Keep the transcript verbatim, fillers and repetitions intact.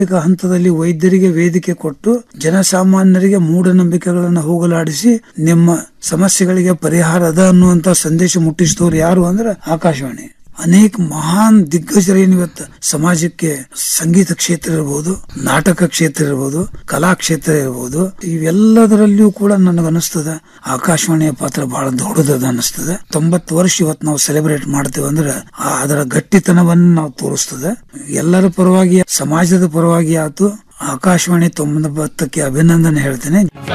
ಹಂತದಲ್ಲಿ ವೈದ್ಯರಿಗೆ ವೇದಿಕೆ ಕೊಟ್ಟು ಜನಸಾಮಾನ್ಯರಿಗೆ ಮೂಢನಂಬಿಕೆಗಳನ್ನು ಹೋಗಲಾಡಿಸಿ ನಿಮ್ಮ ಸಮಸ್ಯೆಗಳಿಗೆ ಪರಿಹಾರ ಅದ ಅನ್ನುವಂತ ಸಂದೇಶ ಮುಟ್ಟಿಸಿದವರು ಯಾರು ಅಂದ್ರೆ ಆಕಾಶವಾಣಿ. ಅನೇಕ ಮಹಾನ್ ದಿಗ್ಗಜರೇನು ಇವತ್ತು ಸಮಾಜಕ್ಕೆ ಸಂಗೀತ ಕ್ಷೇತ್ರ ಇರಬಹುದು, ನಾಟಕ ಕ್ಷೇತ್ರ ಇರಬಹುದು, ಕಲಾ ಕ್ಷೇತ್ರ ಇರಬಹುದು, ಇವೆಲ್ಲದರಲ್ಲಿಯೂ ಕೂಡ ನನಗನ್ನಿಸ್ತದ ಆಕಾಶವಾಣಿಯ ಪಾತ್ರ ಬಹಳ ದೊಡ್ಡದದ ಅನಿಸ್ತದೆ. ತೊಂಬತ್ತು ವರ್ಷ ಇವತ್ತು ನಾವು ಸೆಲೆಬ್ರೇಟ್ ಮಾಡ್ತೇವೆ ಅಂದ್ರೆ ಅದರ ಗಟ್ಟಿತನವನ್ನು ನಾವು ತೋರಿಸ್ತದೆ. ಎಲ್ಲರ ಪರವಾಗಿ, ಸಮಾಜದ ಪರವಾಗಿ ಆತು ಆಕಾಶವಾಣಿ ತೊಂಬತ್ತಕ್ಕೆ ಅಭಿನಂದನೆ ಹೇಳ್ತೇನೆ.